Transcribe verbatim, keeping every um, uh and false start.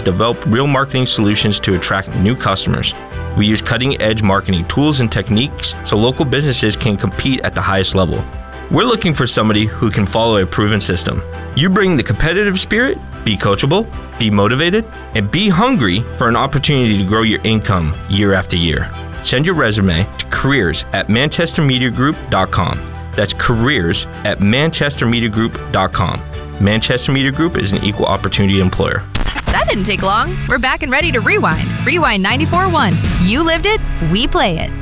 businesses develop real marketing solutions to attract new customers. We use cutting-edge marketing tools and techniques so local businesses can compete at the highest level. We're looking for somebody who can follow a proven system. You bring the competitive spirit, be coachable, be motivated, and be hungry for an opportunity to grow your income year after year. Send your resume to careers at manchester media group dot com. That's careers at manchester media group dot com. Manchester Media Group is an equal opportunity employer. That didn't take long. We're back and ready to rewind. Rewind ninety-four point one. You lived it, we play it.